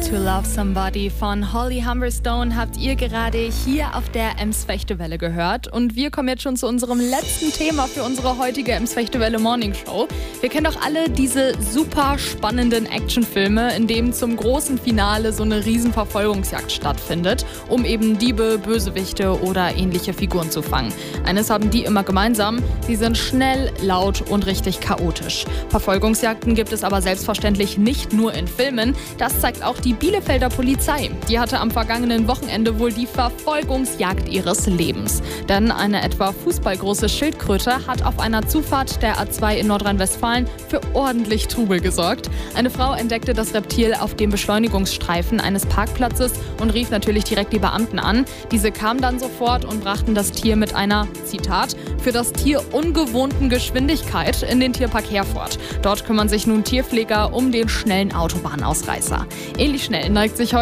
to Love Somebody von Holly Humberstone habt ihr gerade hier auf der Ems-Fechtewelle gehört. Und wir kommen jetzt schon zu unserem letzten Thema für unsere heutige Ems-Fechtewelle Morning Show. Wir kennen doch alle diese super spannenden Actionfilme, in denen zum großen Finale so eine Riesenverfolgungsjagd stattfindet, um eben Diebe, Bösewichte oder ähnliche Figuren zu fangen. Eines haben die immer gemeinsam: sie sind schnell, laut und richtig chaotisch. Verfolgungsjagden gibt es aber selbstverständlich nicht nur in Filmen. Das zeigt auch die Bielefelder Polizei. Die hatte am vergangenen Wochenende wohl die Verfolgungsjagd ihres Lebens. Denn eine etwa fußballgroße Schildkröte hat auf einer Zufahrt der A2 in Nordrhein-Westfalen für ordentlich Trubel gesorgt. Eine Frau entdeckte das Reptil auf dem Beschleunigungsstreifen eines Parkplatzes und rief natürlich direkt die Beamten an. Diese kamen dann sofort und brachten das Tier mit einer, Zitat, für das Tier ungewohnten Geschwindigkeit in den Tierpark Herford. Dort kümmern sich nun Tierpfleger um den schnellen Autobahnausreißer. Ähnlich schnell neigt sich heute